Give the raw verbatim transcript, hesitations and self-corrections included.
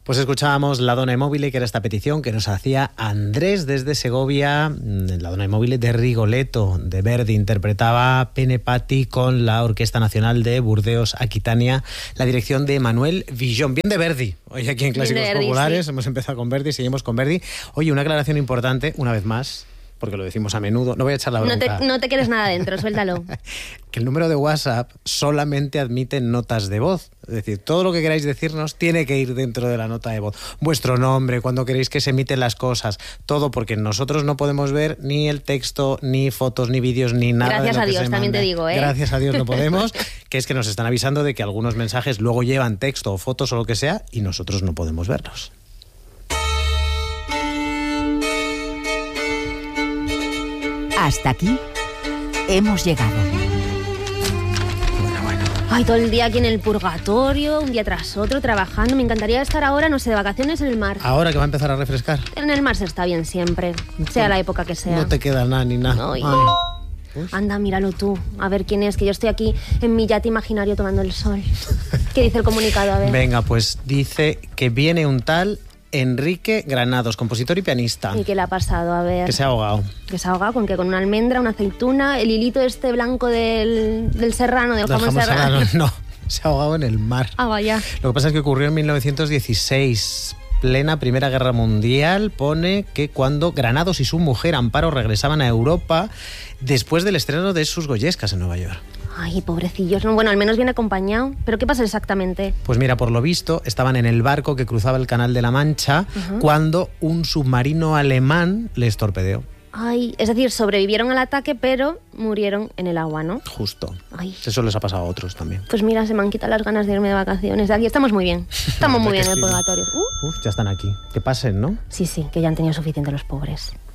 Pues escuchábamos La Donna Immobile, que era esta petición que nos hacía Andrés desde Segovia. La Donna Immobile de Rigoletto, de Verdi. Interpretaba Pene Patti con la Orquesta Nacional de Burdeos Aquitania, la dirección de Manuel Villón. Bien de Verdi. Hoy aquí en Clásicos Verdi, Populares sí. hemos empezado con Verdi, seguimos con Verdi. Oye, una aclaración importante, una vez más, porque lo decimos a menudo. No voy a echar la bronca. No te, no te quedes nada dentro, suéltalo. Que el número de WhatsApp solamente admite notas de voz. Es decir, todo lo que queráis decirnos tiene que ir dentro de la nota de voz. Vuestro nombre, cuando queréis que se emiten las cosas, todo, porque nosotros no podemos ver ni el texto, ni fotos, ni vídeos, ni nada. Gracias de lo a que Dios, se también manda. te digo, ¿eh? Gracias a Dios no podemos, que es que nos están avisando de que algunos mensajes luego llevan texto o fotos o lo que sea y nosotros no podemos verlos. Hasta aquí hemos llegado. Bueno, bueno. Ay, todo el día aquí en el purgatorio, un día tras otro, trabajando. Me encantaría estar ahora, no sé, de vacaciones en el mar. Ahora que va a empezar a refrescar. En el mar se está bien siempre, sea la época que sea. No te queda nada ni nada. Ay. Ay. Anda, míralo tú, a ver quién es, que yo estoy aquí en mi yate imaginario tomando el sol. ¿Qué dice el comunicado? A ver. Venga, pues dice que viene un tal Enrique Granados, compositor y pianista. ¿Y qué le ha pasado? A ver. Que se ha ahogado. ¿Que se ha ahogado? ¿Con qué? ¿Con una almendra, una aceituna, el hilito este blanco del, del serrano, del, Del jamón, jamón serrano? serrano. No, se ha ahogado en el mar. Ah, vaya. Lo que pasa es que ocurrió en mil novecientos dieciséis, plena Primera Guerra Mundial. Pone que cuando Granados y su mujer Amparo regresaban a Europa después del estreno de sus Goyescas en Nueva York. Ay, pobrecillos. No, bueno, al menos viene acompañado. ¿Pero qué pasa exactamente? Pues mira, por lo visto, estaban en el barco que cruzaba el Canal de la Mancha Ajá. cuando un submarino alemán les torpedeó. Ay, es decir, sobrevivieron al ataque, pero murieron en el agua, ¿no? Justo. Ay. Eso les ha pasado a otros también. Pues mira, se me han quitado las ganas de irme de vacaciones. De aquí estamos muy bien. Estamos muy ¿Verdad bien que en el sí? purgatorio. Uh. Uf, ya están aquí. Que pasen, ¿no? Sí, sí, que ya han tenido suficiente los pobres.